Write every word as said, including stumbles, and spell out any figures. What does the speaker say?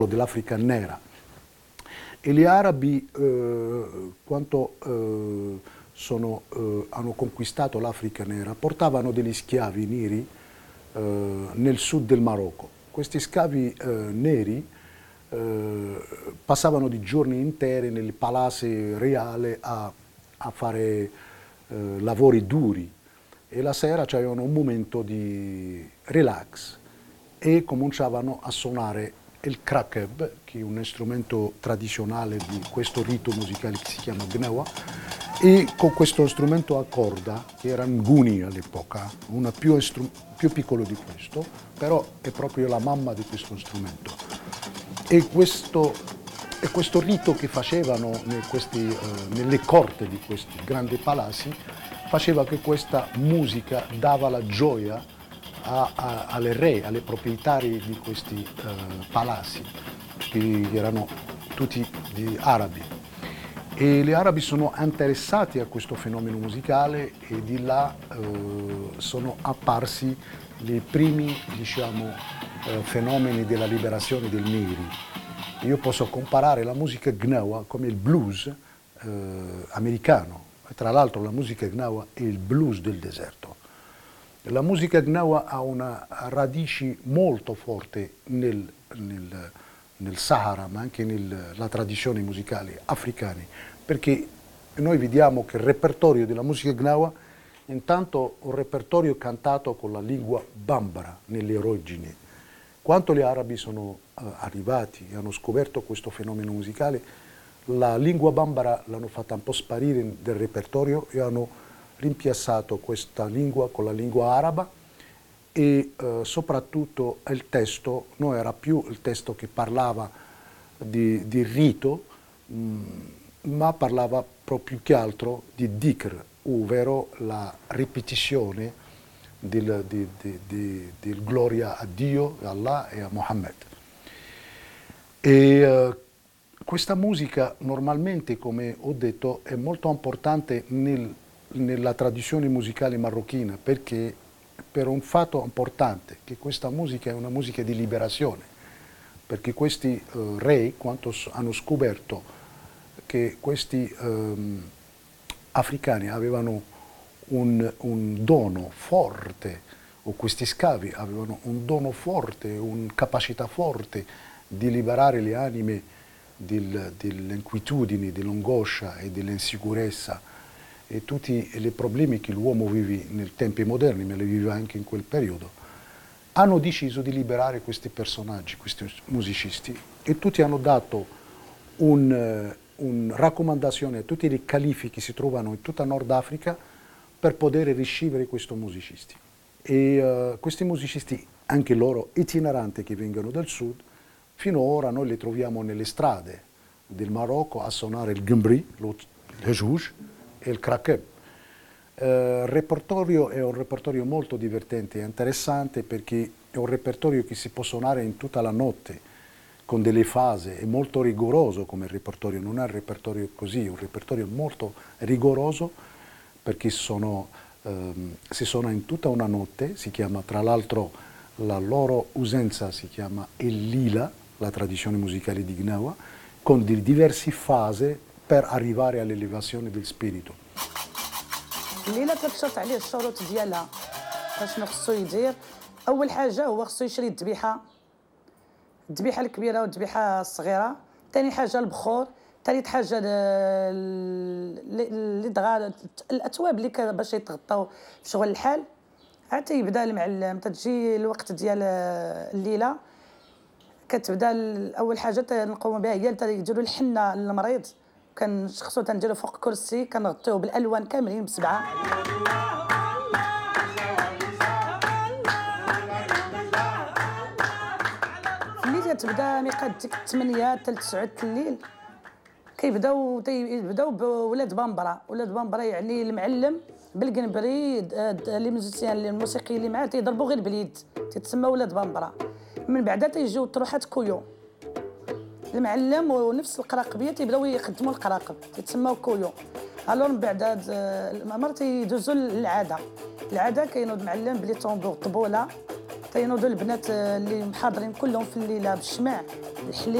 dell'Africa nera. E gli arabi, eh, quando eh, sono, eh, hanno conquistato l'Africa nera, portavano degli schiavi neri eh, nel sud del Marocco. Questi schiavi eh, neri eh, passavano di giorni interi nei palazzi reali a, a fare eh, lavori duri e la sera c'avevano un momento di relax e cominciavano a suonare il krakeb, che è un strumento tradizionale di questo rito musicale che si chiama gnawa, e con questo strumento a corda, che era un guni all'epoca, una più, più piccolo di questo, però è proprio la mamma di questo strumento. E questo, e questo rito che facevano in questi, eh, nelle corte di questi grandi palazzi faceva che questa musica dava la gioia A, a, alle re, alle proprietari di questi uh, palazzi, che erano tutti di arabi. E gli arabi sono interessati a questo fenomeno musicale e di là uh, sono apparsi i primi, diciamo, uh, fenomeni della liberazione del neri. Io posso comparare la musica gnawa come il blues uh, americano. Tra l'altro la musica gnawa è il blues del deserto. La musica gnawa ha una radici molto forte nel, nel, nel Sahara, ma anche nella tradizione musicale africana, perché noi vediamo che il repertorio della musica gnawa intanto è un repertorio cantato con la lingua bambara nelle origini. Quando gli arabi sono uh, arrivati e hanno scoperto questo fenomeno musicale, la lingua bambara l'hanno fatta un po' sparire dal repertorio e hanno rimpiazzato questa lingua con la lingua araba e eh, soprattutto il testo non era più il testo che parlava di, di rito, mh, ma parlava proprio più che altro di dhikr, ovvero la ripetizione del, di, di, di, di gloria a Dio, a Allah e a Mohammed. E, eh, questa musica normalmente, come ho detto, è molto importante nel nella tradizione musicale marocchina, perché per un fatto importante, che questa musica è una musica di liberazione, perché questi uh, re, quando hanno scoperto che questi um, africani avevano un, un dono forte, o questi schiavi avevano un dono forte, una capacità forte di liberare le anime del, delle inquietudini, dell'angoscia e dell'insicurezza e tutti i problemi che l'uomo vive nei tempi moderni, ma li viveva anche in quel periodo, hanno deciso di liberare questi personaggi, questi musicisti, e tutti hanno dato una un raccomandazione a tutti i califi che si trovano in tutta Nord Africa per poter ricevere questi musicisti. E uh, questi musicisti, anche loro itineranti che vengono dal sud, fino ad ora noi li troviamo nelle strade del Marocco a suonare il gambri, lo hejouj, e il krakeb. Uh, il repertorio è un repertorio molto divertente e interessante, perché è un repertorio che si può suonare in tutta la notte, con delle fasi, è molto rigoroso come repertorio, non è un repertorio così, è un repertorio molto rigoroso, perché sono, um, si suona in tutta una notte, si chiama, tra l'altro la loro usanza si chiama il lila, la tradizione musicale di Gnawa, con di diverse fasi per arrivare all'elevazione del spirito. الليله كتشرط عليه الشروط ديالها فاشنو خصو يدير. اول حاجه هو خصو يشري الذبيحه الذبيحه الكبيره والذبيحه الصغيره. ثاني حاجه البخور. ثالث حاجه اللي دغا الاتواب اللي باش يتغطاو في شغل الحال. عاد تيبدا المعلم تجي الوقت ديال الليله كتبدا اول حاجه تنقوم بها هي تيديروا الحنه للمريض. كان خصو تنديرو فوق كرسي كنغطيوه بالالوان كاملين بسبعه. في الليل تبدا ميقات ديك الثمانية حتى لتسعة الليل كيبداو تيبداو بولاد بامبرا. ولاد بامبرا يعني المعلم بالقنبري لي ميوزيسيان الموسيقيين اللي معاه تيضربوا غير باليد تيتسمى ولاد بامبرا. من بعدا تيجيو طروحات كويو. المعلم ونفس القراقبيه تيبداو يخدموا القراقب تيتسموا كويو. الور من بعد هاد المامر تيدوزوا للعاده. العاده كاينو المعلم بلي طومبو الطبوله تينوضوا البنات اللي محاضرين كلهم في الليله بالشمع الحليب